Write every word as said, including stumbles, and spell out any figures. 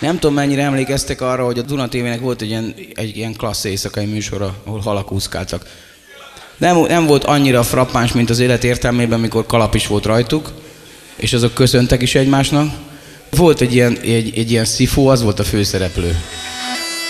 Nem tudom, mennyire emlékeztek arra, hogy a Duna té vének volt egy ilyen, egy ilyen klassz éjszakai műsora, ahol halak úszkáltak. Nem, nem volt annyira frappáns, mint az élet értelmében, mikor kalap is volt rajtuk, és azok köszöntek is egymásnak. Volt egy ilyen, egy, egy ilyen szifó, az volt a főszereplő.